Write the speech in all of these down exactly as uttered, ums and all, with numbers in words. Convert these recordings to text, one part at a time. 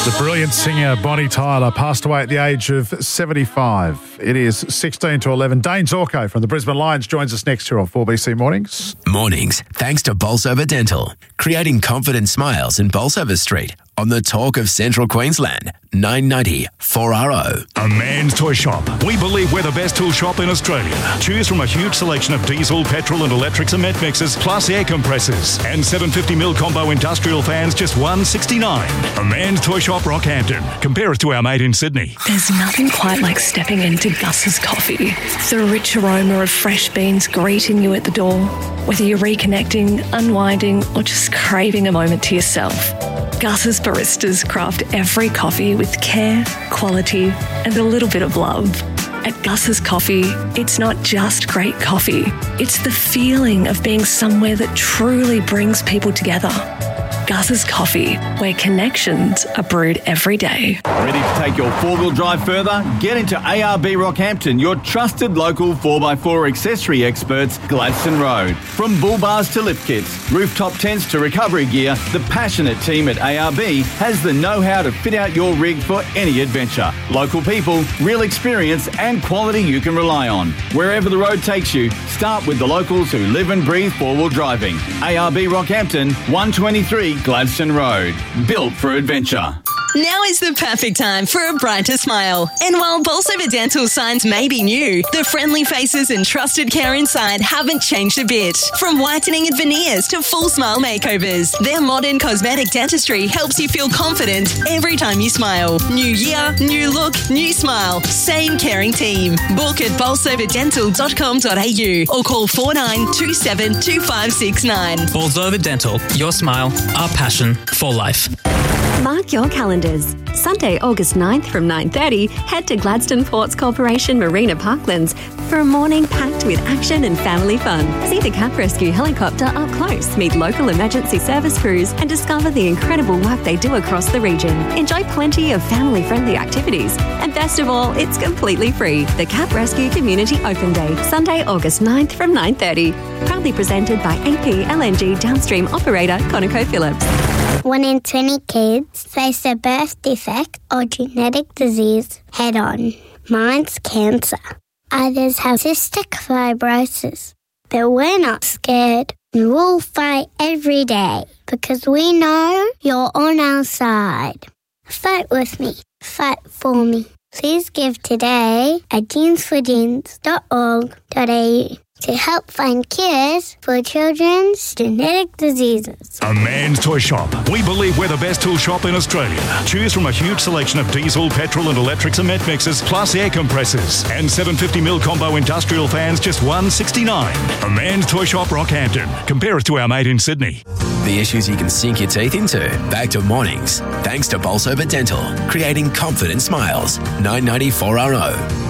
The brilliant singer Bonnie Tyler passed away at the age of seventy-five. It is sixteen to eleven. Dane Zorko from the Brisbane Lions joins us next year on four B C Mornings. Mornings, thanks to Bolsover Dental, creating confident smiles in Bolsover Street on the Talk of Central Queensland, nine ninety four R O. A man's toy shop. We believe we're the best tool shop in Australia. Choose from a huge selection of diesel, petrol and electric cement mixers, plus air compressors. And seven hundred fifty mil combo industrial fans, just one sixty-nine. A man's toy shop, Rockhampton. Compare us to our mate in Sydney. There's nothing quite like stepping into Gus's Coffee. The rich aroma of fresh beans greeting you at the door. Whether you're reconnecting, unwinding, or just craving a moment to yourself, Gus's baristas craft every coffee with care, quality, and a little bit of love. At Gus's Coffee, it's not just great coffee. It's the feeling of being somewhere that truly brings people together. Gus's Coffee, where connections are brewed every day. Ready to take your four-wheel drive further? Get into A R B Rockhampton, your trusted local four by four accessory experts, Gladstone Road. From bull bars to lift kits, rooftop tents to recovery gear, the passionate team at A R B has the know-how to fit out your rig for any adventure. Local people, real experience and quality you can rely on. Wherever the road takes you, start with the locals who live and breathe four-wheel driving. A R B Rockhampton, one twenty-three Gladstone Road. Built for adventure. Now is the perfect time for a brighter smile. And while Bolsover Dental signs may be new, the friendly faces and trusted care inside haven't changed a bit. From whitening and veneers to full smile makeovers, their modern cosmetic dentistry helps you feel confident every time you smile. New year, new look, new smile. Same caring team. Book at bolsover dental dot com dot a u or call four nine two seven two five six nine. Bolsover Dental, your smile, our passion for life. Mark your calendars. Sunday, August ninth from nine thirty, head to Gladstone Ports Corporation Marina Parklands for a morning packed with action and family fun. See the Cap Rescue helicopter up close, meet local emergency service crews and discover the incredible work they do across the region. Enjoy plenty of family-friendly activities. And best of all, it's completely free. The Cap Rescue Community Open Day, Sunday, August ninth from nine thirty. Proudly presented by A P L N G downstream operator ConocoPhillips. One in twenty kids face a birth defect or genetic disease head-on. Mine's cancer. Others have cystic fibrosis. But we're not scared. We'll fight every day because we know you're on our side. Fight with me. Fight for me. Please give today at jeans for jeans dot org dot a u to help find cures for children's genetic diseases. A man's toy shop. We believe we're the best tool shop in Australia. Choose from a huge selection of diesel, petrol and electric cement mixers, plus air compressors. And seven hundred fifty mil combo industrial fans, just one sixty-nine. A man's toy shop, Rockhampton. Compare us to our mate in Sydney. The issues you can sink your teeth into. Back to mornings, thanks to Bolsover Dental, creating confident smiles. nine ninety four R O.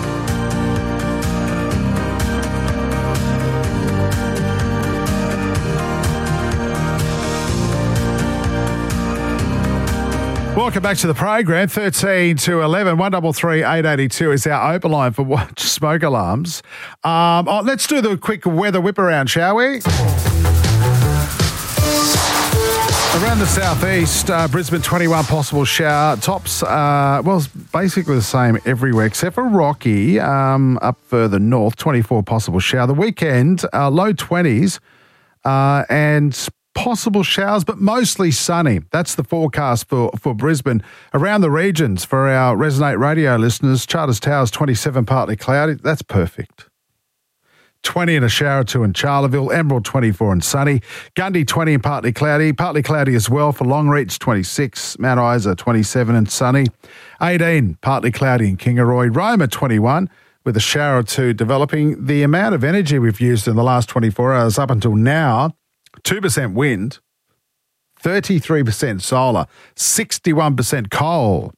Welcome back to the program. thirteen to eleven, one three three, eight eight two is our open line for watch smoke alarms. Um, oh, let's do the quick weather whip around, shall we? Around the southeast, uh, Brisbane twenty-one possible shower. Tops, uh, well, it's basically the same everywhere except for Rocky. Um, up further north, twenty-four possible shower. The weekend, uh, low twenties uh, and possible showers, but mostly sunny. That's the forecast for, for Brisbane. Around the regions, for our Resonate Radio listeners, Charters Towers, twenty-seven, partly cloudy. That's perfect. twenty and a shower or two in Charleville. Emerald, twenty-four and sunny. Gundy, twenty and partly cloudy. Partly cloudy as well for Longreach, twenty-six. Mount Isa, twenty-seven and sunny. eighteen, partly cloudy in Kingaroy. Roma, twenty-one, with a shower or two developing. The amount of energy we've used in the last twenty-four hours up until now, two percent wind, thirty-three percent solar, sixty-one percent coal.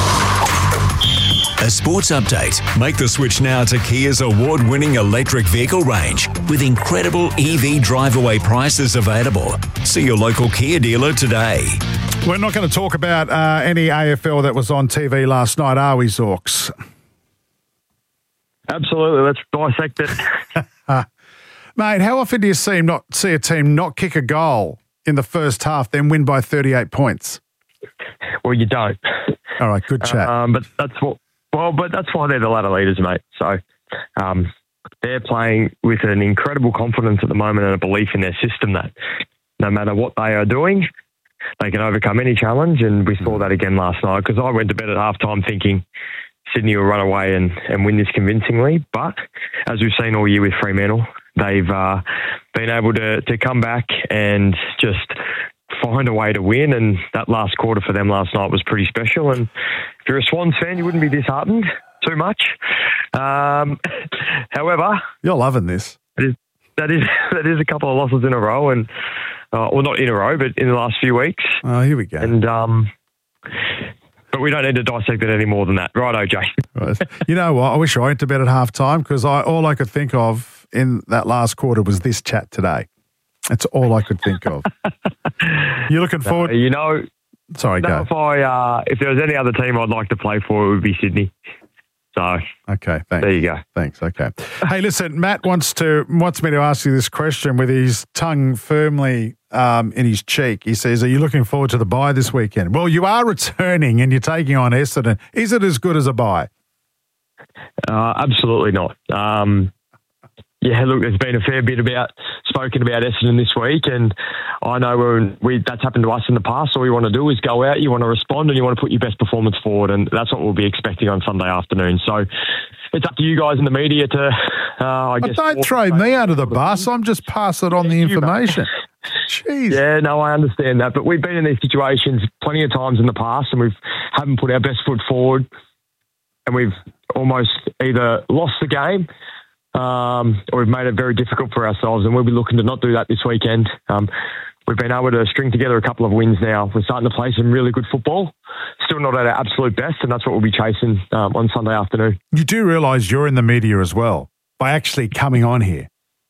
A sports update. Make the switch now to Kia's award-winning electric vehicle range with incredible E V drive-away prices available. See your local Kia dealer today. We're not going to talk about uh, any A F L that was on T V last night, are we, Zorks? Absolutely. Let's dissect it. Mate, how often do you see, not, see a team not kick a goal in the first half, then win by thirty-eight points? Well, you don't. All right, good chat. Um, but that's what. Well, but that's why they're the ladder leaders, mate. So um, they're playing with an incredible confidence at the moment and a belief in their system that no matter what they are doing, they can overcome any challenge. And we saw that again last night because I went to bed at halftime thinking Sydney will run away and, and win this convincingly. But as we've seen all year with Fremantle, they've uh, been able to, to come back and just find a way to win. And that last quarter for them last night was pretty special. And if you're a Swans fan, you wouldn't be disheartened too much. Um, however... You're loving this. That is, that is that is a couple of losses in a row. and uh, Well, not in a row, but in the last few weeks. Oh, here we go. And... um. But we don't need to dissect it any more than that. Right, O J. Right. You know what? I wish I went to bed at half time because I, all I could think of in that last quarter was this chat today. That's all I could think of. You're looking forward... No, you know... Sorry, no, go. If, I, uh, if there was any other team I'd like to play for, it would be Sydney. So... Okay, thanks. There you go. Thanks, okay. Hey, listen, Matt wants to wants me to ask you this question with his tongue firmly um, in his cheek. He says, are you looking forward to the bye this weekend? Well, you are returning and you're taking on Essendon. Is it as good as a bye? Uh, absolutely not. Um, yeah, look, there's been a fair bit about spoken about Essendon this week, and I know when we that's happened to us in the past. All you want to do is go out, you want to respond, and you want to put your best performance forward, and that's what we'll be expecting on Sunday afternoon. So it's up to you guys in the media to, uh, I guess... Well, don't throw me under the bus. I'm just passing on the information. Jeez. Yeah, no, I understand that, but we've been in these situations plenty of times in the past, and we haven't put our best foot forward, and we've almost either lost the game um, or we've made it very difficult for ourselves, and we'll be looking to not do that this weekend. Um, we've been able to string together a couple of wins now. We're starting to play some really good football, still not at our absolute best, and that's what we'll be chasing um, on Sunday afternoon. You do realise you're in the media as well by actually coming on here.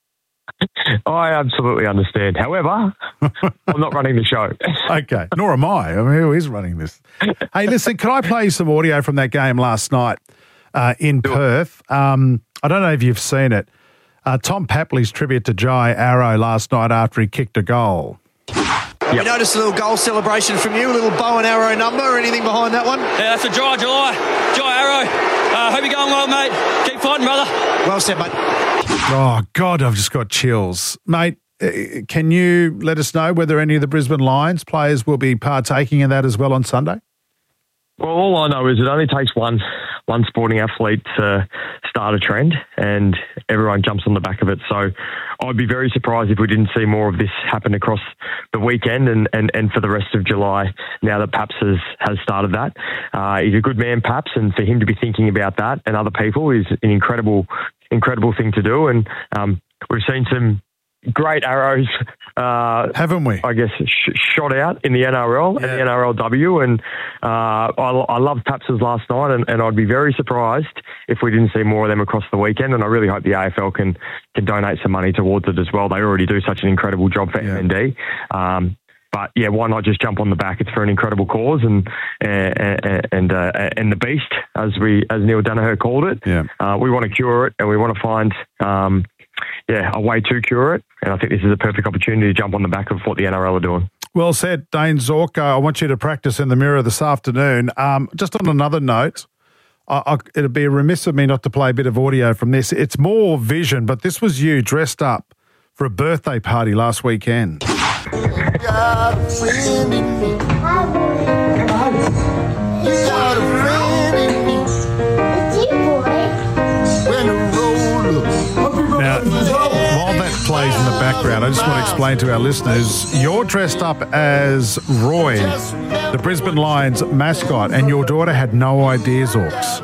I absolutely understand. However, I'm not running the show. Okay, nor am I. I mean, who is running this? Hey, listen, can I play you some audio from that game last night uh, in sure. Perth? Um, I don't know if you've seen it. Uh, Tom Papley's tribute to Jai Arrow last night after he kicked a goal. Yep. We noticed a little goal celebration from you, a little bow and arrow number. Anything behind that one? Yeah, that's a dry July. Jai Arrow. Uh, hope you're going well, mate. Keep fighting, brother. Well said, mate. Oh, God, I've just got chills. Mate, can you let us know whether any of the Brisbane Lions players will be partaking in that as well on Sunday? Well, all I know is it only takes one one sporting athlete to start a trend and everyone jumps on the back of it. So I'd be very surprised if we didn't see more of this happen across the weekend and, and, and for the rest of July now that Paps has, has started that. Uh, he's a good man, Paps, and for him to be thinking about that and other people is an incredible, incredible thing to do. And um, we've seen some great arrows, uh, haven't we? I guess sh- shot out in the N R L yeah. and the N R L W, and uh, I, I love Paps's last night, and, and I'd be very surprised if we didn't see more of them across the weekend. And I really hope the A F L can can donate some money towards it as well. They already do such an incredible job for yeah. M N D. Um, But yeah, why not just jump on the back? It's for an incredible cause, and and and, uh, and the beast, as we as Neil Danaher called it. Yeah. Uh, we want to cure it, and we want to find. Um, Yeah, a way to cure it. And I think this is a perfect opportunity to jump on the back of what the N R L are doing. Well said, Dane Zorko. I want you to practice in the mirror this afternoon. Um, just on another note, I, I, it'd be remiss of me not to play a bit of audio from this. It's more vision, but this was you dressed up for a birthday party last weekend. Now, while that plays in the background, I just want to explain to our listeners, you're dressed up as Roy, the Brisbane Lions mascot, and your daughter had no idea, Zorks.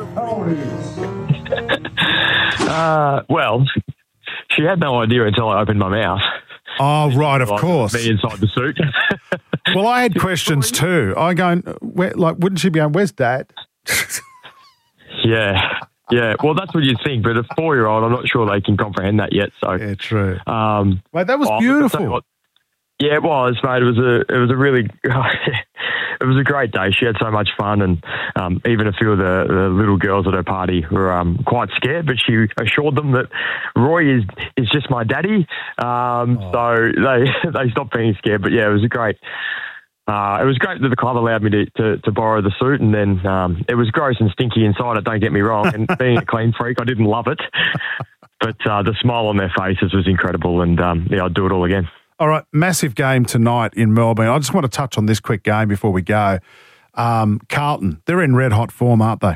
Uh, well, she had no idea until I opened my mouth. Oh, right, of like course. Me inside the suit. Well, I had questions too. I going, where, like, wouldn't she be going, where's Dad? Yeah. Yeah, well, that's what you think, but a four-year-old, I'm not sure they can comprehend that yet. So yeah, true. Um, Mate, that was oh, beautiful. What, yeah, it was, mate. It was a, it was a really, it was a great day. She had so much fun, and um, even a few of the, the little girls at her party were um, quite scared. But she assured them that Roy is is just my daddy. Um, oh. So they they stopped being scared. But yeah, it was a great. Uh, it was great that the club allowed me to, to, to borrow the suit, and then um, it was gross and stinky inside it, don't get me wrong. And being a clean freak, I didn't love it. But uh, the smile on their faces was incredible, and um, yeah, I'd do it all again. All right, massive game tonight in Melbourne. I just want to touch on this quick game before we go. Um, Carlton, they're in red-hot form, aren't they?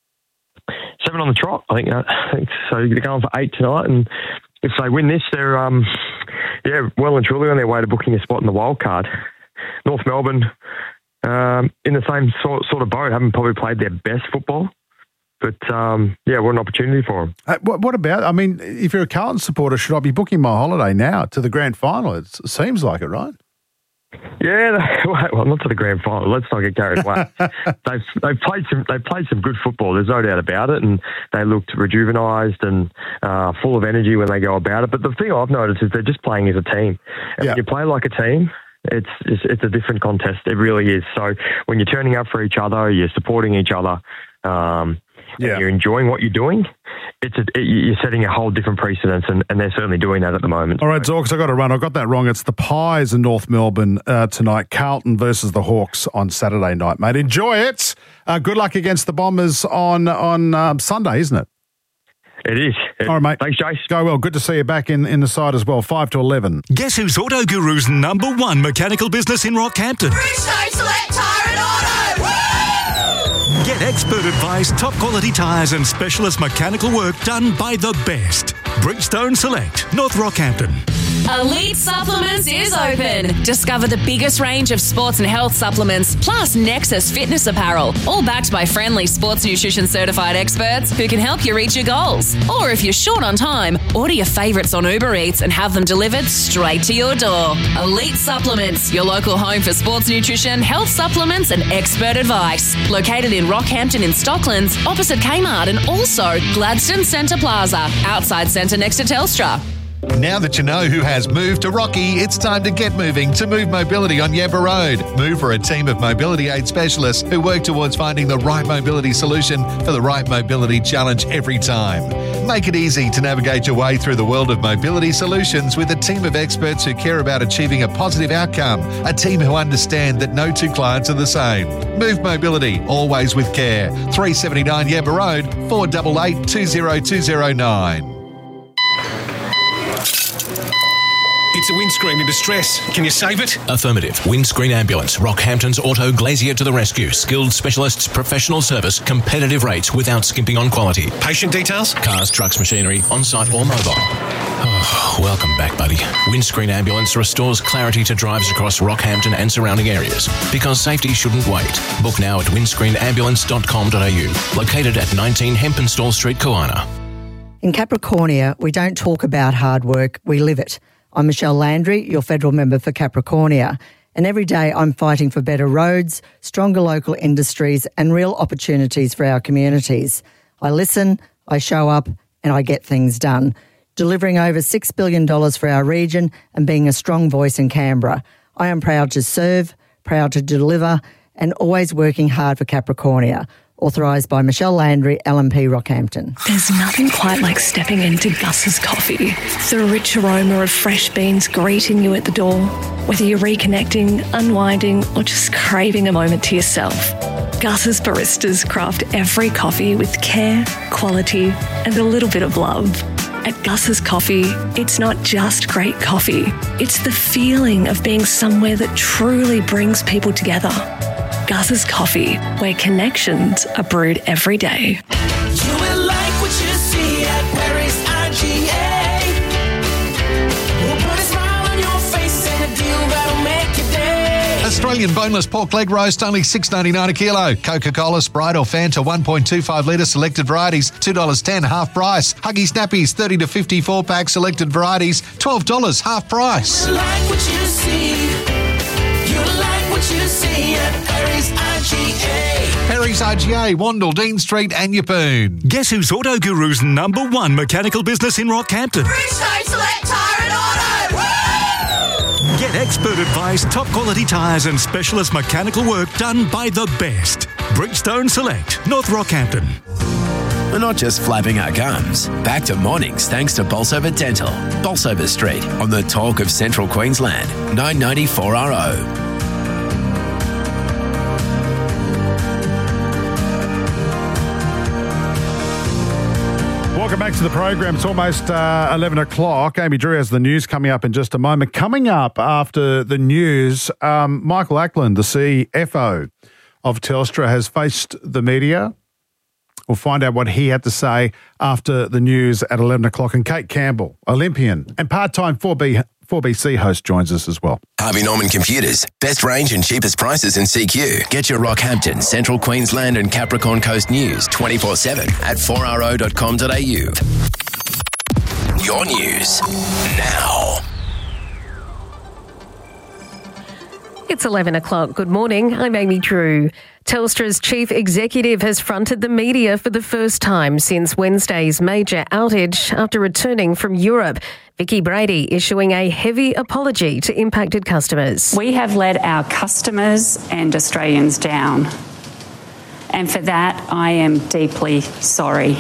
Seven on the trot, I think. Uh, I think so. They're going for eight tonight, and if they win this, they're um, yeah, well and truly on their way to booking a spot in the wild card. North Melbourne, um, in the same sort, sort of boat, haven't probably played their best football. But, um, yeah, what an opportunity for them. Uh, what, what about, I mean, if you're a Carlton supporter, should I be booking my holiday now to the grand final? It seems like it, right? Yeah, well, not to the grand final. Let's not get carried away. they've they've played some they've played some good football. There's no doubt about it, and they looked rejuvenised and uh, full of energy when they go about it. But the thing I've noticed is they're just playing as a team, and yeah. when you play like a team, It's, it's it's a different contest. It really is. So when you're turning up for each other, you're supporting each other, um, yeah. and you're enjoying what you're doing, it's a, it, you're setting a whole different precedence, and, and they're certainly doing that at the moment. All right, Zorks, I've got to run. I got that wrong. It's the Pies in North Melbourne uh, tonight. Carlton versus the Hawks on Saturday night, mate. Enjoy it. Uh, good luck against the Bombers on, on um, Sunday, isn't it? It is. All right, mate. Thanks, Jace. Go well. Good to see you back in, in the side as well. five to eleven. Guess who's Auto Guru's number one mechanical business in Rockhampton? Bridgestone Select Tyre and Auto. Woo! Get expert advice, top quality tyres and specialist mechanical work done by the best. Bridgestone Select, North Rockhampton. Elite Supplements is open. Discover the biggest range of sports and health supplements, plus Nexus fitness apparel, all backed by friendly sports nutrition certified experts who can help you reach your goals. Or if you're short on time, order your favourites on Uber Eats and have them delivered straight to your door. Elite Supplements, your local home for sports nutrition, health supplements and expert advice. Located in Rockhampton in Stocklands, opposite Kmart, and also Gladstone Centre Plaza, outside Centre next to Telstra. Now that you know who has moved to Rocky, it's time to get moving to Move Mobility on Yabba Road. Move are a team of mobility aid specialists who work towards finding the right mobility solution for the right mobility challenge every time. Make it easy to navigate your way through the world of mobility solutions with a team of experts who care about achieving a positive outcome, a team who understand that no two clients are the same. Move Mobility, always with care. three seventy-nine Yabba Road, four eight eight, two zero two zero nine. It's a windscreen in distress. Can you save it? Affirmative. Windscreen Ambulance. Rockhampton's Auto Glazier to the rescue. Skilled specialists, professional service, competitive rates without skimping on quality. Patient details? Cars, trucks, machinery, on-site or mobile. Oh, welcome back, buddy. Windscreen Ambulance restores clarity to drives across Rockhampton and surrounding areas. Because safety shouldn't wait. Book now at windscreen ambulance dot com dot a u. Located at nineteen Hempenstall Street, Koana. In Capricornia, we don't talk about hard work, we live it. I'm Michelle Landry, your federal member for Capricornia, and every day I'm fighting for better roads, stronger local industries and real opportunities for our communities. I listen, I show up and I get things done, delivering over six billion dollars for our region and being a strong voice in Canberra. I am proud to serve, proud to deliver and always working hard for Capricornia. Authorised by Michelle Landry, L M P Rockhampton. There's nothing quite like stepping into Gus's coffee. The rich aroma of fresh beans greeting you at the door. Whether you're reconnecting, unwinding, or just craving a moment to yourself. Gus's baristas craft every coffee with care, quality, and a little bit of love. At Gus's Coffee, it's not just great coffee. It's the feeling of being somewhere that truly brings people together. Gus's Coffee, where connections are brewed every day. You will like what you see at Perry's I G A. We'll put a smile on your face and a deal that'll make your day. Australian boneless pork leg roast, only six dollars ninety-nine a kilo. Coca-Cola, Sprite or Fanta, one point two five litre selected varieties, two dollars ten half price. Huggy Snappies, thirty to fifty-four pack selected varieties, twelve dollars half price. You like what you see. You like what you see at Perry's I G A. Perry's I G A, Wandle, Dean Street and Yeppoon. Guess who's Auto Guru's number one mechanical business in Rockhampton? Bridgestone Select Tyre and Auto. Woo! Get expert advice, top quality tyres and specialist mechanical work done by the best. Bridgestone Select, North Rockhampton. We're not just flapping our gums. Back to mornings thanks to Bolsover Dental. Bolsover Street on the talk of Central Queensland. nine ninety-four R O. Welcome back to the program. It's almost uh, eleven o'clock. Amy Drew has the news coming up in just a moment. Coming up after the news, um, Michael Ackland, the C F O of Telstra, has faced the media. We'll find out what he had to say after the news at eleven o'clock. And Kate Campbell, Olympian and part-time four B, four B C host, joins us as well. Harvey Norman Computers. Best range and cheapest prices in C Q. Get your Rockhampton, Central Queensland and Capricorn Coast news twenty-four seven at four r o dot com dot a u. Your news now. It's eleven o'clock. Good morning. I'm Amy Drew. Telstra's chief executive has fronted the media for the first time since Wednesday's major outage after returning from Europe. Vicky Brady issuing a heavy apology to impacted customers. We have let our customers and Australians down, and for that I am deeply sorry.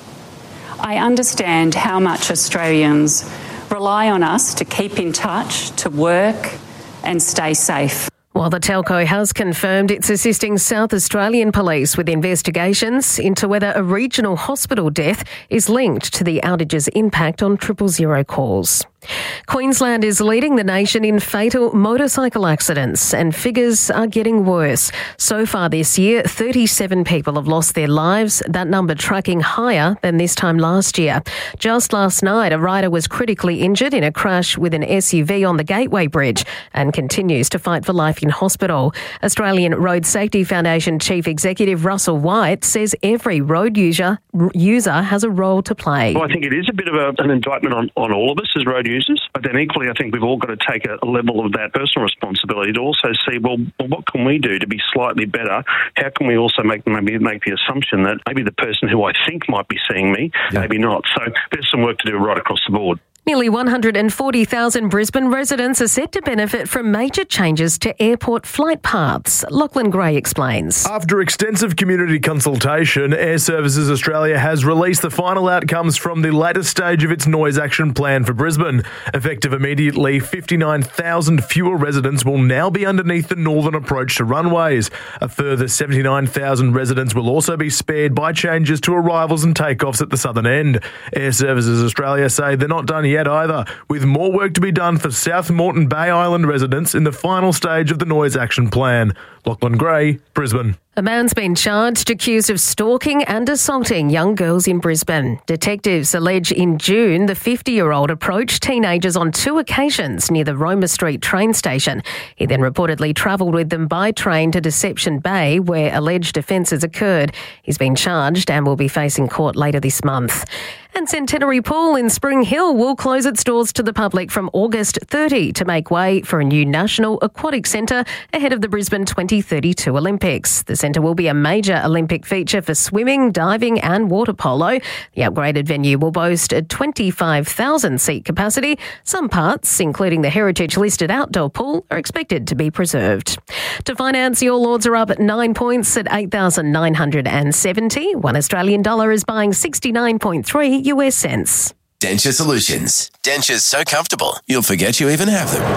I understand how much Australians rely on us to keep in touch, to work and stay safe. While the telco has confirmed it's assisting South Australian Police with investigations into whether a regional hospital death is linked to the outage's impact on triple zero calls. Queensland is leading the nation in fatal motorcycle accidents and figures are getting worse. So far this year, thirty-seven people have lost their lives, that number tracking higher than this time last year. Just last night, a rider was critically injured in a crash with an S U V on the Gateway Bridge and continues to fight for life in hospital. Australian Road Safety Foundation Chief Executive Russell White says every road user user has a role to play. Well, I think it is a bit of a, an indictment on, on all of us as road users, but then equally I think we've all got to take a, a level of that personal responsibility to also see, well, what can we do to be slightly better? How can we also make maybe make the assumption that maybe the person who I think might be seeing me, yeah. maybe not. So there's some work to do right across the board. Nearly one hundred forty thousand Brisbane residents are set to benefit from major changes to airport flight paths. Lachlan Gray explains. After extensive community consultation, Air Services Australia has released the final outcomes from the latest stage of its noise action plan for Brisbane. Effective immediately, fifty-nine thousand fewer residents will now be underneath the northern approach to runways. A further seventy-nine thousand residents will also be spared by changes to arrivals and takeoffs at the southern end. Air Services Australia say they're not done yet either, with more work to be done for South Moreton Bay Island residents in the final stage of the noise action plan. Lachlan Gray, Brisbane. A man's been charged accused of stalking and assaulting young girls in Brisbane. Detectives allege in June the fifty-year-old approached teenagers on two occasions near the Roma Street train station. He then reportedly travelled with them by train to Deception Bay, where alleged offences occurred. He's been charged and will be facing court later this month. And Centenary Pool in Spring Hill will close its doors to the public from August thirtieth to make way for a new National Aquatic Centre ahead of the Brisbane twenty thirty-two Olympics. The centre will be a major Olympic feature for swimming, diving and water polo. The upgraded venue will boast a twenty-five thousand seat capacity. Some parts, including the heritage-listed outdoor pool, are expected to be preserved. To finance, your Lords are up at nine points at eight thousand nine hundred seventy. One Australian dollar is buying sixty-nine point three U S cents. Denture Solutions. Dentures so comfortable, you'll forget you even have them.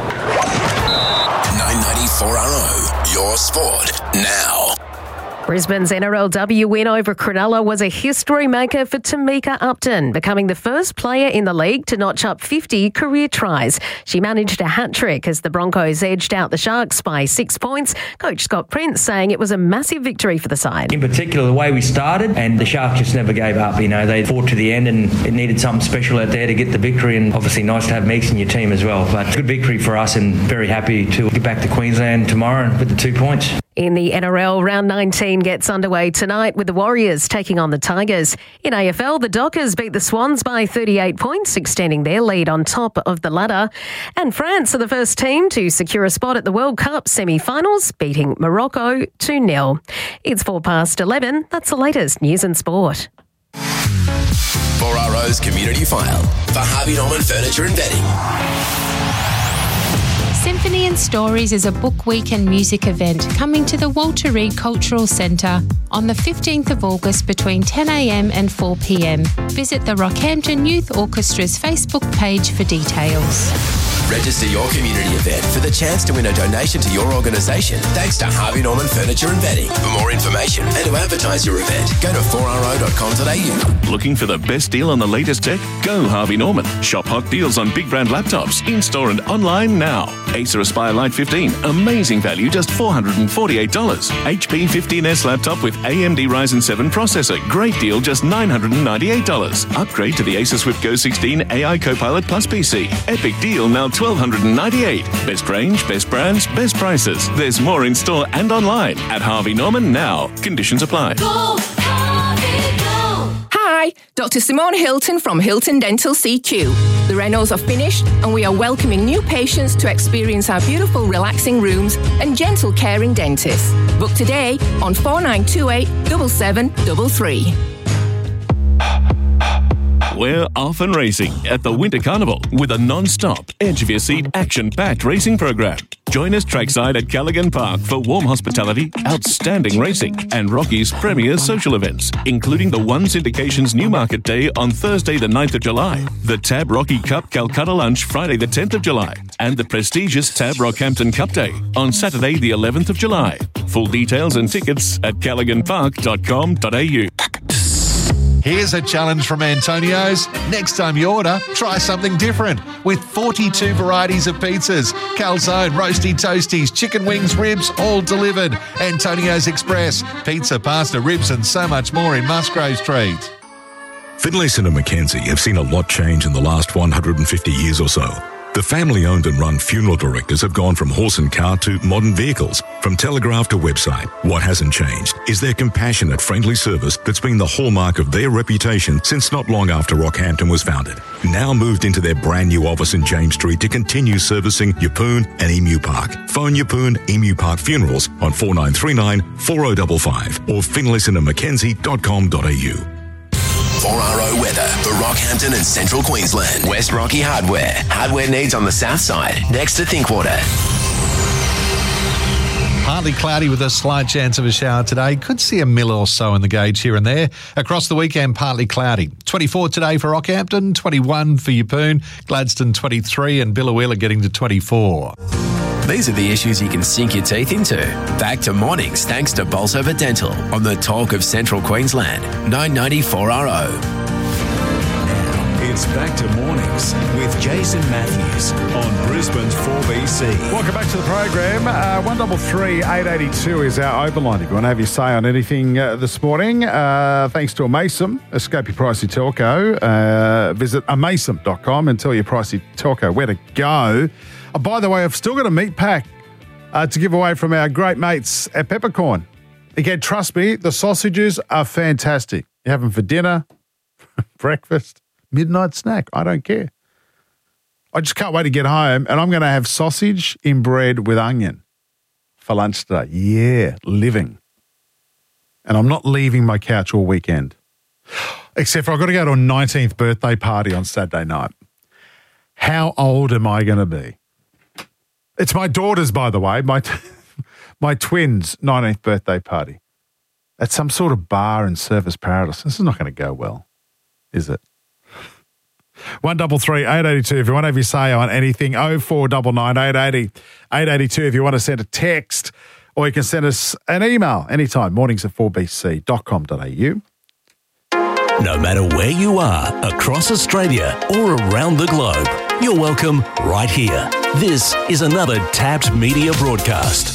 nine ninety-four R O, your sport now. Brisbane's N R L W win over Cronulla was a history maker for Tamika Upton, becoming the first player in the league to notch up fifty career tries. She managed a hat-trick as the Broncos edged out the Sharks by six points. Coach Scott Prince saying it was a massive victory for the side. In particular, the way we started, and the Sharks just never gave up. You know, they fought to the end and it needed something special out there to get the victory, and obviously nice to have Meeks in your team as well. But good victory for us and very happy to get back to Queensland tomorrow with the two points. In the N R L, round nineteen gets underway tonight with the Warriors taking on the Tigers. In A F L, the Dockers beat the Swans by thirty-eight points, extending their lead on top of the ladder. And France are the first team to secure a spot at the World Cup semi-finals, beating Morocco two nil. It's four past eleven. That's the latest news and sport. four R O's Community File for Harvey Norman Furniture and Bedding. Symphony and Stories is a book week and music event coming to the Walter Reed Cultural Centre on the fifteenth of August between ten a m and four p m. Visit the Rockhampton Youth Orchestra's Facebook page for details. Register your community event for the chance to win a donation to your organisation thanks to Harvey Norman Furniture and Bedding. For more information and to advertise your event, go to four r o dot com dot a u. Looking for the best deal on the latest tech? Go Harvey Norman. Shop hot deals on big brand laptops, in-store and online now. Acer Aspire Lite fifteen, amazing value, just four hundred forty-eight dollars. H P fifteen S laptop with A M D Ryzen seven processor, great deal, just nine hundred ninety-eight dollars. Upgrade to the Acer Swift Go sixteen A I Copilot Plus P C. Epic deal, now one thousand two hundred ninety-eight dollars. Best range, best brands, best prices. There's more in store and online at Harvey Norman now. Conditions apply. Go, Harvey, go. Hi, Doctor Simone Hilton from Hilton Dental C Q. The renos are finished and we are welcoming new patients to experience our beautiful relaxing rooms and gentle caring dentists. Book today on four nine two eight, seven seven three three. We're off and racing at the Winter Carnival with a non-stop, edge-of-your-seat, action-packed racing program. Join us trackside at Callaghan Park for warm hospitality, outstanding racing, and Rocky's premier social events, including the One Syndication's Newmarket Day on Thursday the ninth of July, the Tab Rocky Cup Calcutta Lunch Friday the tenth of July, and the prestigious Tab Rockhampton Cup Day on Saturday the eleventh of July. Full details and tickets at callaghan park dot com dot a u. Here's a challenge from Antonio's. Next time you order, try something different. With forty-two varieties of pizzas, calzone, roasty toasties, chicken wings, ribs, all delivered. Antonio's Express. Pizza, pasta, ribs and so much more in Musgrave Street. Finlayson and Mackenzie have seen a lot change in the last one hundred fifty years or so. The family-owned and run funeral directors have gone from horse and cart to modern vehicles, from telegraph to website. What hasn't changed is their compassionate, friendly service that's been the hallmark of their reputation since not long after Rockhampton was founded. Now moved into their brand new office in James Street to continue servicing Yeppoon and Emu Park. Phone Yeppoon Emu Park Funerals on four nine three nine, four oh five five or finlayson and mackenzie dot com dot a u. four R O weather for Rockhampton and Central Queensland. West Rocky Hardware. Hardware needs on the south side, next to Thinkwater. Partly cloudy with a slight chance of a shower today. Could see a mill or so in the gauge here and there. Across the weekend, partly cloudy. twenty-four today for Rockhampton, twenty-one for Yeppoon, Gladstone twenty-three and Biloela getting to twenty-four. These are the issues you can sink your teeth into. Back to mornings thanks to Bolsover Dental on the Talk of Central Queensland, nine ninety-four R O. It's back to mornings with Jason Matthews on Brisbane's four B C. Welcome back to the program. Uh, one double three eight eighty two is our open line. If you want to have your say on anything uh, this morning, uh, thanks to Amasum, escape your pricey telco. Uh, visit amasum dot com and tell your pricey telco where to go. Oh, by the way, I've still got a meat pack uh, to give away from our great mates at Peppercorn. Again, trust me, the sausages are fantastic. You have them for dinner, breakfast, midnight snack. I don't care. I just can't wait to get home, and I'm going to have sausage in bread with onion for lunch today. Yeah, living. And I'm not leaving my couch all weekend, except for I've got to go to a nineteenth birthday party on Saturday night. How old am I going to be? It's my daughter's, by the way, my t- my twins' nineteenth birthday party at some sort of bar in Surfers Paradise. This is not going to go well, is it? One double three eight eighty two. If you want to have your say on anything, oh four nine nine eight eighty eight eighty two. If you want to send a text, or you can send us an email anytime. Mornings at four b c dot com dot a u. No matter where you are, across Australia or around the globe, you're welcome right here. This is another Tapped Media broadcast.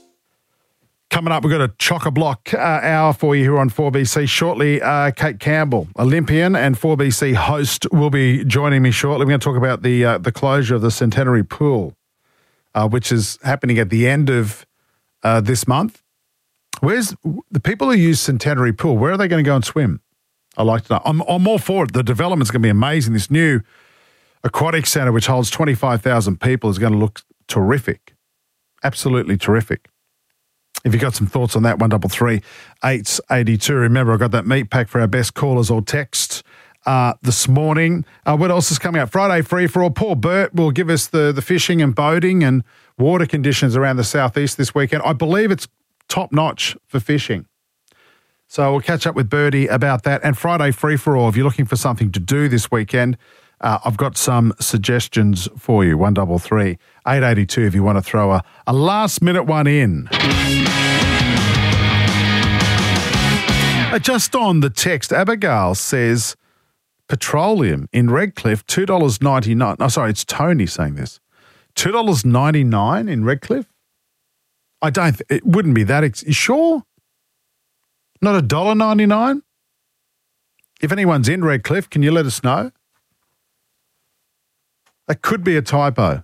Coming up, we've got a chock-a-block uh, hour for you here on four B C. Shortly, uh, Kate Campbell, Olympian and four B C host, will be joining me shortly. We're going to talk about the uh, the closure of the Centenary Pool, uh, which is happening at the end of uh, this month. Where's the people who use Centenary Pool? Where are they going to go and swim? I'd like to know. I'm, I'm all for it. The development's going to be amazing. This new aquatic centre, which holds twenty-five thousand people, is going to look terrific. Absolutely terrific. If you've got some thoughts on that, one double three eight eighty two. Remember, I got that meat pack for our best callers or texts uh, this morning. Uh, what else is coming up? Friday free for all. Paul Burt will give us the, the fishing and boating and water conditions around the southeast this weekend. I believe it's top notch for fishing. So we'll catch up with Birdie about that. And Friday free for all, if you're looking for something to do this weekend, Uh, I've got some suggestions for you. One double three eight eighty two. If you want to throw a, a last minute one in. Uh, just on the text, Abigail says petroleum in Redcliffe two dollars ninety nine. Oh, sorry, it's Tony saying this. Two dollars ninety nine in Redcliffe. I don't. Th- it wouldn't be that. Ex- you sure? Not a dollar ninety nine. If anyone's in Redcliffe, can you let us know? That could be a typo.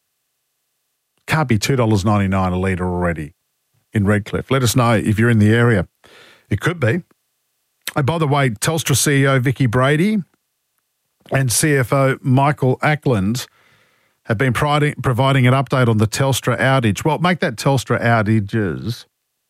Can't be two dollars ninety nine a litre already in Redcliffe. Let us know if you're in the area. It could be. And by the way, Telstra C E O Vicky Brady and C F O Michael Ackland have been providing, providing an update on the Telstra outage. Well, make that Telstra outages.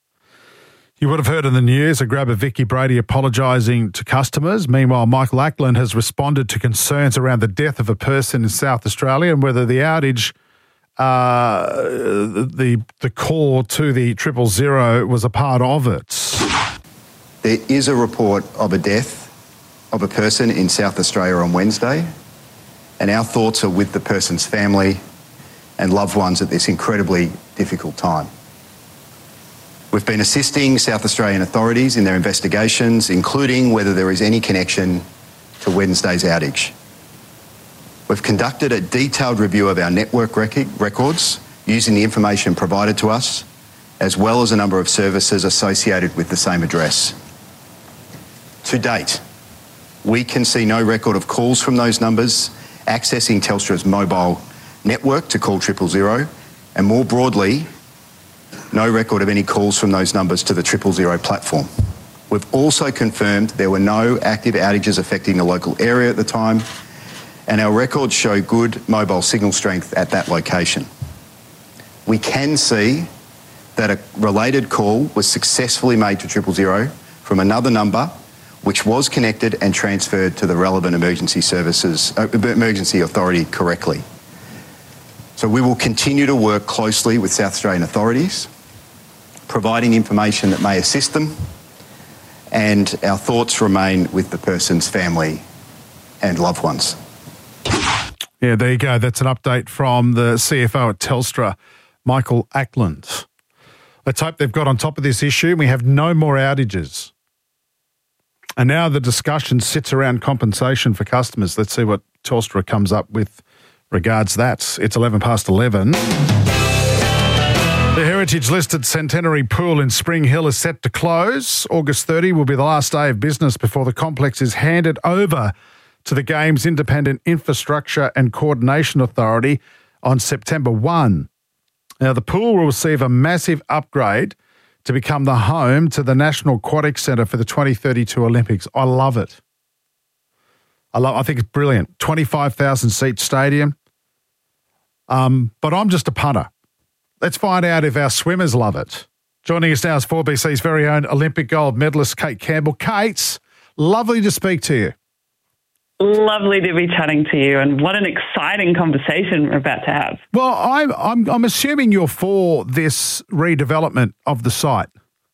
You would have heard in the news a grab of Vicky Brady apologising to customers. Meanwhile, Michael Ackland has responded to concerns around the death of a person in South Australia and whether the outage, uh, the the call to the triple zero was a part of it. There is a report of a death of a person in South Australia on Wednesday, and our thoughts are with the person's family and loved ones at this incredibly difficult time. We've been assisting South Australian authorities in their investigations, including whether there is any connection to Wednesday's outage. We've conducted a detailed review of our network rec- records using the information provided to us, as well as a number of services associated with the same address. To date, we can see no record of calls from those numbers accessing Telstra's mobile network to call triple zero, and more broadly, no record of any calls from those numbers to the triple zero platform. We've also confirmed there were no active outages affecting the local area at the time, and our records show good mobile signal strength at that location. We can see that a related call was successfully made to triple zero from another number, which was connected and transferred to the relevant emergency services, uh, emergency authority correctly. So we will continue to work closely with South Australian authorities, providing information that may assist them, and our thoughts remain with the person's family and loved ones. Yeah, there you go. That's an update from the C F O at Telstra, Michael Ackland. Let's hope they've got on top of this issue. We have no more outages. And now the discussion sits around compensation for customers. Let's see what Telstra comes up with regards that. It's eleven past eleven. The heritage-listed Centenary Pool in Spring Hill is set to close. August thirtieth will be the last day of business before the complex is handed over to the Games Independent Infrastructure and Coordination Authority on September first. Now, the pool will receive a massive upgrade to become the home to the National Aquatic Centre for the twenty thirty-two Olympics. I love it. I love. I think it's brilliant. twenty-five thousand seat stadium. Um, but I'm just a punter. Let's find out if our swimmers love it. Joining us now is four B C's very own Olympic gold medalist Kate Campbell. Kate, lovely to speak to you. Lovely to be chatting to you, and what an exciting conversation we're about to have. Well, I'm I'm, I'm assuming you're for this redevelopment of the site.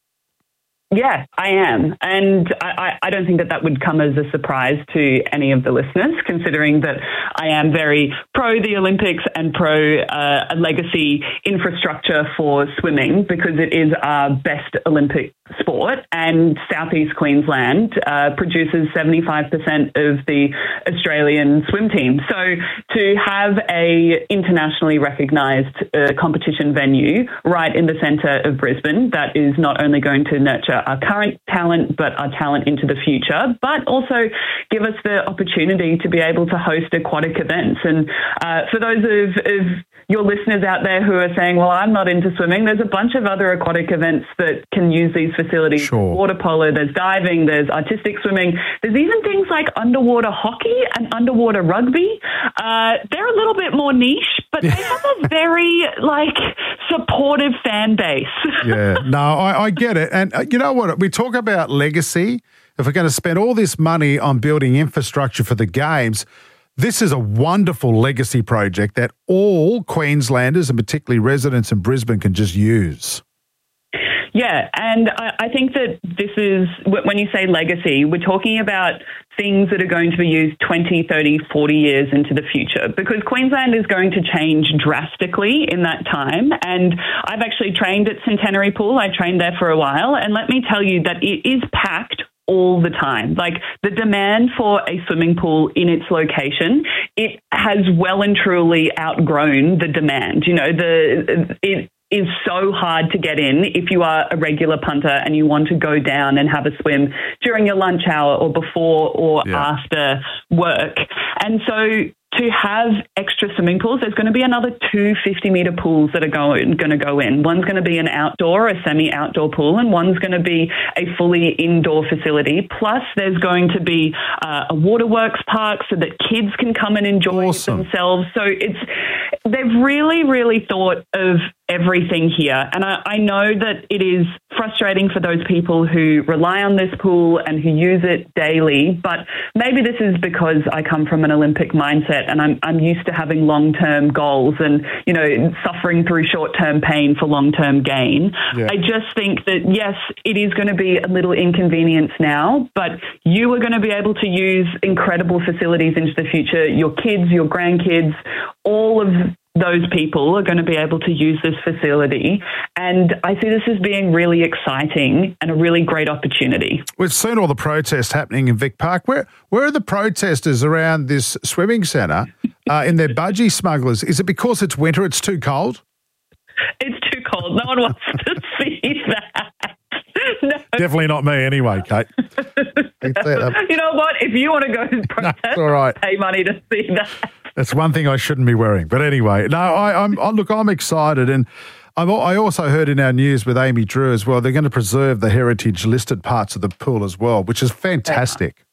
Yeah, I am. And I, I don't think that that would come as a surprise to any of the listeners, considering that I am very pro the Olympics and pro uh, a legacy infrastructure for swimming, because it is our best Olympic sport. And Southeast Queensland uh, produces seventy-five percent of the Australian swim team. So to have a internationally recognised uh, competition venue right in the centre of Brisbane that is not only going to nurture our current talent, but our talent into the future, but also give us the opportunity to be able to host aquatic events. And uh, for those of, of your listeners out there who are saying, well, I'm not into swimming, there's a bunch of other aquatic events that can use these facilities. Sure. Water polo, there's diving, there's artistic swimming, there's even things like underwater hockey and underwater rugby. Uh, they're a little bit more niche, but they have a very, like, supportive fan base. Yeah, no, I, I get it. And uh, you know what? We talk about legacy. If we're going to spend all this money on building infrastructure for the Games, this is a wonderful legacy project that all Queenslanders, and particularly residents in Brisbane, can just use. Yeah, and I, I think that this is, when you say legacy, we're talking about things that are going to be used twenty, thirty, forty years into the future, because Queensland is going to change drastically in that time. And I've actually trained at Centenary Pool. I trained there for a while. And let me tell you that it is packed all the time. Like, the demand for a swimming pool in its location, it has well and truly outgrown the demand. You know, the it is so hard to get in if you are a regular punter and you want to go down and have a swim during your lunch hour or before or yeah. after work. And so to have extra swimming pools, there's going to be another two fifty-metre pools that are going, going to go in. One's going to be an outdoor, a semi-outdoor pool, and one's going to be a fully indoor facility. Plus, there's going to be uh, a waterworks park so that kids can come and enjoy awesome. it themselves. So it's they've really, really thought of everything here. And I, I know that it is frustrating for those people who rely on this pool and who use it daily, but maybe this is because I come from an Olympic mindset and I'm I'm used to having long-term goals and, you know, suffering through short-term pain for long-term gain. Yeah. I just think that, yes, it is going to be a little inconvenience now, but you are going to be able to use incredible facilities into the future. Your kids, your grandkids, all of those people are going to be able to use this facility. And I see this as being really exciting and a really great opportunity. We've seen all the protests happening in Vic Park. Where where are the protesters around this swimming centre uh, in their budgie smugglers? Is it because it's winter, it's too cold? It's too cold. No one wants to see that. No. Definitely not me anyway, Kate. You know what? If you want to go and protest, no, all right. pay money to see that. That's one thing I shouldn't be wearing. But anyway, no, I, I'm I, look, I'm excited. And I'm, I also heard in our news with Amy Drew as well, they're going to preserve the heritage listed parts of the pool as well, which is fantastic.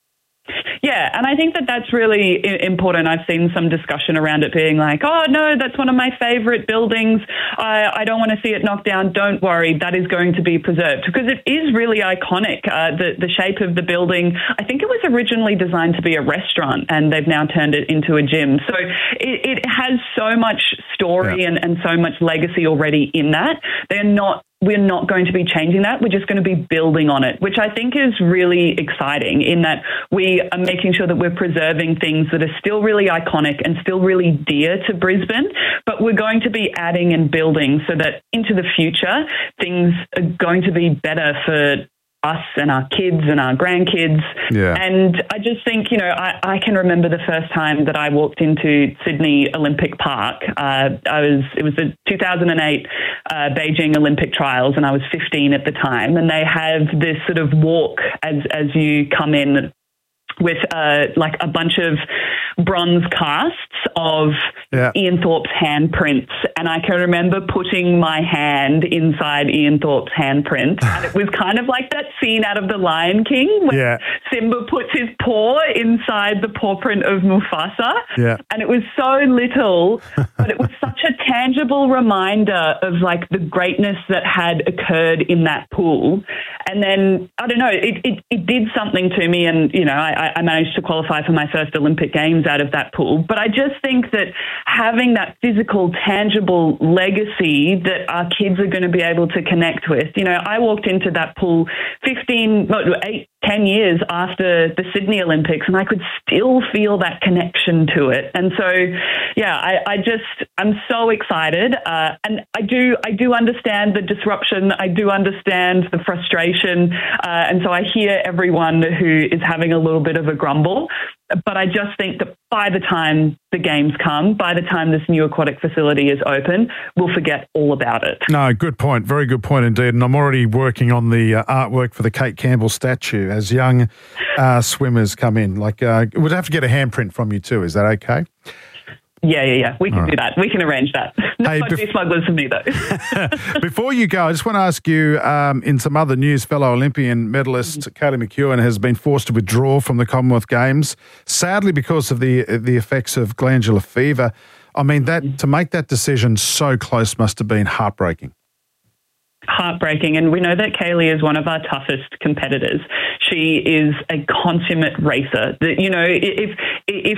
Yeah, and I think that that's really important. I've seen some discussion around it being like, oh, no, that's one of my favourite buildings. I, I don't want to see it knocked down. Don't worry, that is going to be preserved because it is really iconic. Uh, the, the shape of the building, I think it was originally designed to be a restaurant and they've now turned it into a gym. So it, it has so much story yeah. and, and so much legacy already in that. They're not We're not going to be changing that. We're just going to be building on it, which I think is really exciting in that we are making sure that we're preserving things that are still really iconic and still really dear to Brisbane, but we're going to be adding and building so that into the future, things are going to be better for us and our kids and our grandkids. Yeah. And I just think, you know, I, I can remember the first time that I walked into Sydney Olympic Park. Uh, I was, it was the two thousand eight uh, Beijing Olympic trials and I was fifteen at the time. And they have this sort of walk as, as you come in with uh, like a bunch of bronze casts of yeah. Ian Thorpe's handprints. And I can remember putting my hand inside Ian Thorpe's handprint. And it was kind of like that scene out of The Lion King where yeah. Simba puts his paw inside the paw print of Mufasa. Yeah. And it was so little, but it was such a tangible reminder of like the greatness that had occurred in that pool. And then, I don't know, it, it, it did something to me. And, you know, I, I managed to qualify for my first Olympic Games out of that pool. But I just think that having that physical, tangible legacy that our kids are going to be able to connect with. You know, I walked into that pool fifteen, eight, ten years after the Sydney Olympics, and I could still feel that connection to it. And so, yeah, I, I just, I'm so excited. Uh, and I do, I do understand the disruption. I do understand the frustration. Uh, and so I hear everyone who is having a little bit of a grumble. But I just think that by the time the games come, by the time this new aquatic facility is open, we'll forget all about it. No, good point. Very good point indeed. And I'm already working on the uh, artwork for the Kate Campbell statue as young uh, swimmers come in. Like, uh, we'd have to get a handprint from you too. Is that okay? Yeah, yeah, yeah. We can All do right. that. We can arrange that. No hey, budgie bef- smugglers for me, though. Before you go, I just want to ask you, um, in some other news, fellow Olympian medalist mm-hmm. Kaylee McEwen has been forced to withdraw from the Commonwealth Games, sadly because of the the effects of glandular fever. I mean, that mm-hmm. to make that decision so close must have been heartbreaking. Heartbreaking. And we know that Kaylee is one of our toughest competitors. She is a consummate racer. That, you know, if if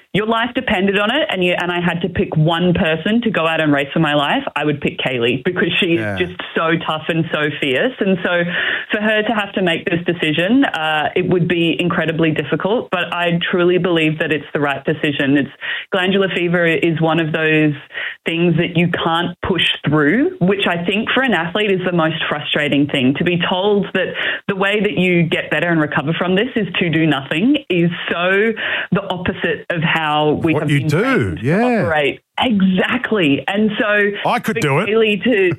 your life depended on it and you and I had to pick one person to go out and race for my life, I would pick Kaylee because she Yeah. is just so tough and so fierce. And so for her to have to make this decision, uh, it would be incredibly difficult, but I truly believe that it's the right decision. It's glandular fever is one of those things that you can't push through, which I think for an athlete is the most frustrating thing. To be told that the way that you get better and recover from this is to do nothing is so the opposite of how we What have you been do, trained to yeah. operate. Exactly. And so I could for do it. Kaylee to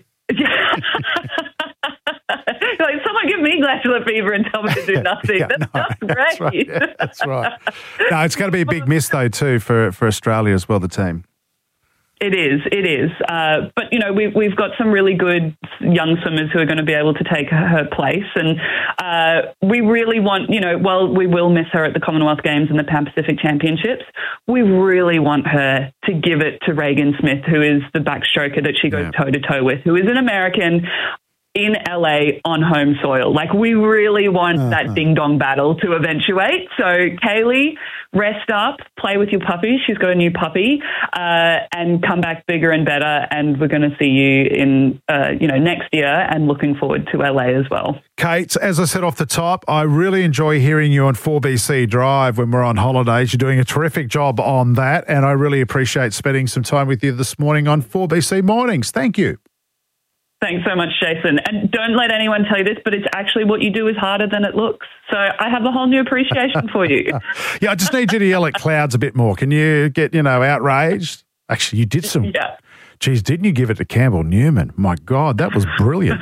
like someone give me glandular fever and tell me to do nothing. Yeah, that's no, just great. That's right. Yeah, that's right. No, it's going to be a big miss though too for, for Australia as well, the team. It is, it is. Uh, but, you know, we've, we've got some really good young swimmers who are going to be able to take her, her place. And uh, we really want, you know, while we will miss her at the Commonwealth Games and the Pan Pacific Championships, we really want her to give it to Regan Smith, who is the backstroker that she goes toe-to-toe with, who is an American in L A on home soil. Like, we really want uh-huh. that ding-dong battle to eventuate. So, Kaylee, rest up, play with your puppy. She's got a new puppy, uh, and come back bigger and better. And we're going to see you in, uh, you know, next year, and looking forward to L A as well. Kate, as I said off the top, I really enjoy hearing you on four B C Drive when we're on holidays. You're doing a terrific job on that, and I really appreciate spending some time with you this morning on four B C Mornings. Thank you. Thanks so much, Jason. And don't let anyone tell you this, but it's actually what you do is harder than it looks. So I have a whole new appreciation for you. Yeah, I just need you to yell at clouds a bit more. Can you get, you know, outraged? Actually, you did some. Yeah. Geez, didn't you give it to Campbell Newman? My God, that was brilliant.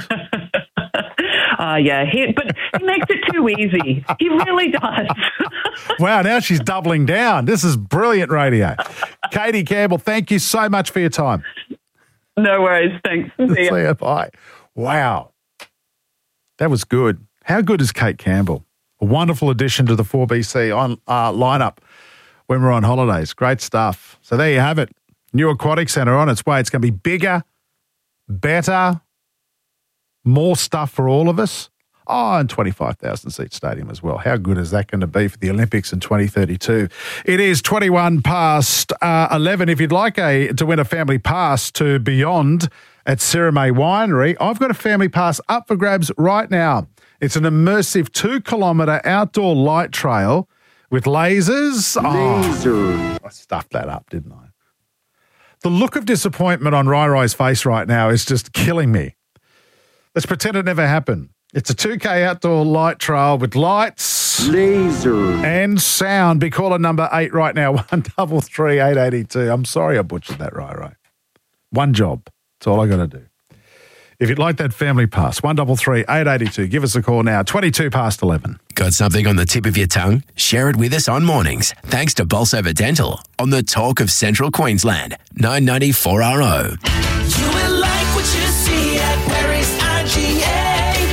Uh, yeah, he, but he makes it too easy. He really does. Wow, now she's doubling down. This is brilliant radio. Katie Campbell, thank you so much for your time. No worries. Thanks. See ya. See ya. Bye. Wow. That was good. How good is Kate Campbell? A wonderful addition to the four B C on uh, lineup when we're on holidays. Great stuff. So there you have it. New Aquatic Centre on its way. It's going to be bigger, better, more stuff for all of us. Oh, and twenty-five thousand seat stadium as well. How good is that going to be for the Olympics in twenty thirty-two? It is twenty-one past uh, eleven. If you'd like a to win a family pass to Beyond at Sirime Winery, I've got a family pass up for grabs right now. It's an immersive two-kilometre outdoor light trail with lasers. Laser. Oh, I stuffed that up, didn't I? The look of disappointment on Rai Rai's face right now is just killing me. Let's pretend it never happened. It's a two K outdoor light trail with lights, laser, and sound. Be caller number eight right now, one double three eight eighty two. I'm sorry I butchered that, Rai Rai. One job. That's all I got to do. If you'd like that family pass, one double three eight eighty two. Give us a call now. Twenty-two past eleven. Got something on the tip of your tongue? Share it with us on mornings. Thanks to Bolsover Dental on the Talk of Central Queensland, nine ninety four R O. You will like what you see at Paris I G A.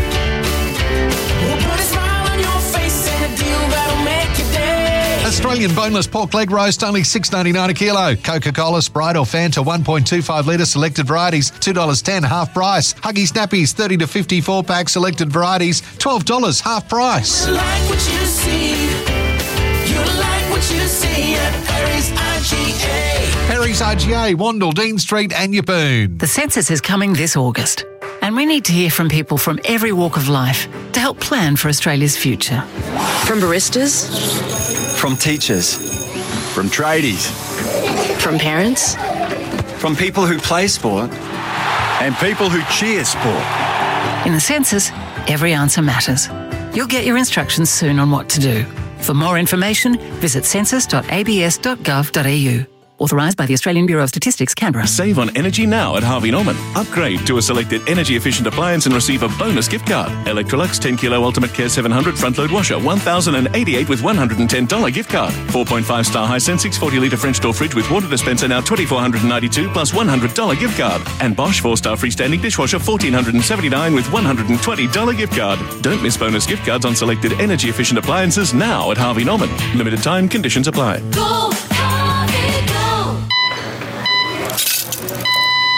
Australian boneless pork leg roast, only six dollars ninety-nine a kilo. Coca-Cola, Sprite or Fanta, one point two five litre selected varieties, two dollars ten half price. Huggy Snappies, thirty to fifty-four pack selected varieties, twelve dollars half price. You like what you see. You like what you see at Perry's I G A. Perry's I G A, Wandle, Dean Street and Yeppoon. The census is coming this August, and we need to hear from people from every walk of life to help plan for Australia's future. From baristas, from teachers, from tradies, from parents, from people who play sport, and people who cheer sport. In the census, every answer matters. You'll get your instructions soon on what to do. For more information, visit census dot a b s dot gov dot a u. Authorised by the Australian Bureau of Statistics, Canberra. Save on energy now at Harvey Norman. Upgrade to a selected energy-efficient appliance and receive a bonus gift card. Electrolux ten kilo Ultimate Care seven hundred front-load washer, one thousand eighty-eight with one hundred ten dollars gift card. four point five star Hisense six hundred forty litre French door fridge with water dispenser now two thousand four hundred ninety-two plus one hundred dollars gift card. And Bosch four star freestanding dishwasher one thousand four hundred seventy-nine with one hundred twenty dollars gift card. Don't miss bonus gift cards on selected energy-efficient appliances now at Harvey Norman. Limited time, conditions apply. Go, Harvey, go. It's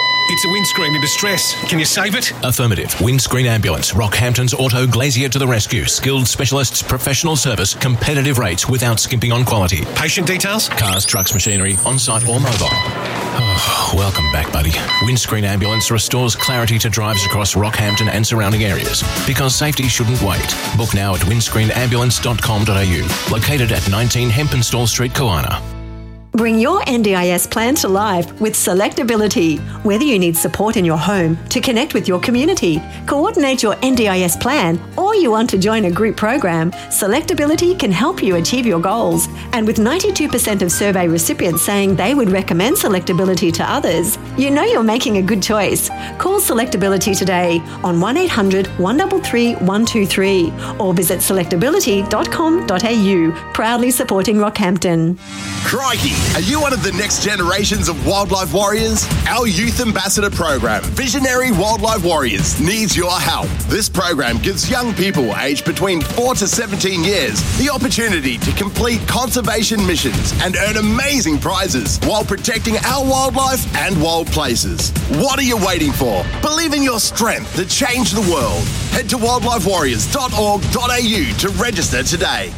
It's a windscreen in distress. Can you save it? Affirmative. Windscreen Ambulance. Rockhampton's Auto Glazier to the rescue. Skilled specialists, professional service, competitive rates without skimping on quality. Patient details? Cars, trucks, machinery, on-site or mobile. Oh, welcome back, buddy. Windscreen Ambulance restores clarity to drives across Rockhampton and surrounding areas. Because safety shouldn't wait. Book now at windscreen ambulance dot com dot a u. Located at nineteen Hempenstall Street, Koana. Bring your N D I S plan to life with Selectability. Whether you need support in your home, to connect with your community, coordinate your N D I S plan, or you want to join a group program, Selectability can help you achieve your goals. And with ninety-two percent of survey recipients saying they would recommend Selectability to others, you know you're making a good choice. Call Selectability today on one eight hundred, one three three, one two three or visit selectability dot com dot a u. Proudly supporting Rockhampton. Crikey! Are you one of the next generations of wildlife warriors? Our Youth Ambassador program, Visionary Wildlife Warriors, needs your help. This program gives young people aged between four to seventeen years the opportunity to complete conservation missions and earn amazing prizes while protecting our wildlife and wild places. What are you waiting for? Believe in your strength to change the world. Head to wildlife warriors dot org dot a u to register today.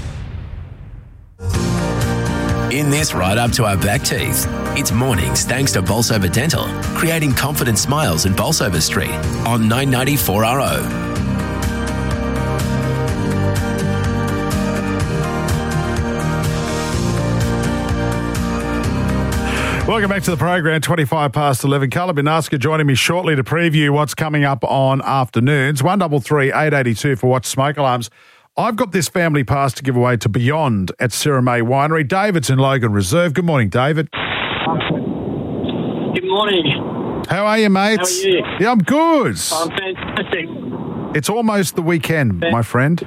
In this right up to our back teeth. It's mornings thanks to Bolsover Dental, creating confident smiles in Bolsover Street on nine ninety-four R O. Welcome back to the program, twenty-five past eleven. Carla Binaska joining me shortly to preview what's coming up on afternoons. one three three, eight eight two for Watch Smoke Alarms. I've got this family pass to give away to Beyond at Syrah May Winery. David's in Logan Reserve. Good morning, David. Good morning. How are you, mates? How are you? Yeah, I'm good. I'm fantastic. It's almost the weekend, my friend.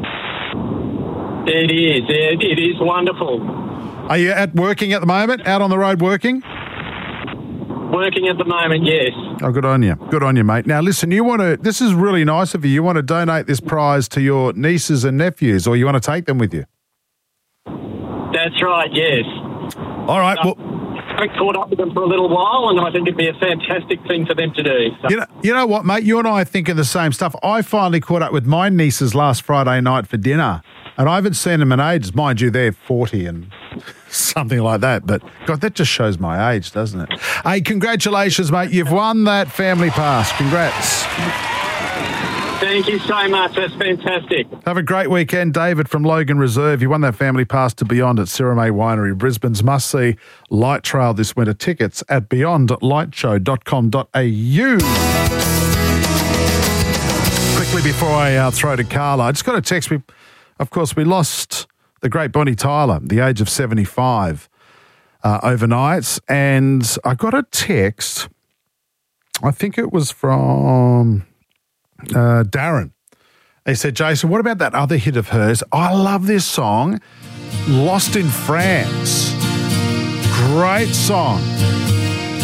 It is. It, it is wonderful. Are you at working at the moment? Out on the road working? Working at the moment, yes. Oh, good on you. Good on you, mate. Now, listen, you want to, this is really nice of you. You want to donate this prize to your nieces and nephews, or you want to take them with you? That's right, yes. All right. Well, I caught up with them for a little while, and I think it'd be a fantastic thing for them to do. So. You know, you know what, mate? You and I are thinking the same stuff. I finally caught up with my nieces last Friday night for dinner, and I haven't seen them in ages. Mind you, they're forty and something like that. But, God, that just shows my age, doesn't it? Hey, congratulations, mate. You've won that family pass. Congrats. Thank you so much. That's fantastic. Have a great weekend, David from Logan Reserve. You won that family pass to Beyond at Syrah May Winery, Brisbane's must-see light trail this winter. Tickets at beyond light show dot com dot a u. Quickly before I uh, throw to Carla, I just got a text. We, of course, we lost the great Bonnie Tyler, the age of seventy-five, uh, overnight. And I got a text, I think it was from uh, Darren. He said, Jason, what about that other hit of hers? I love this song, Lost in France. Great song.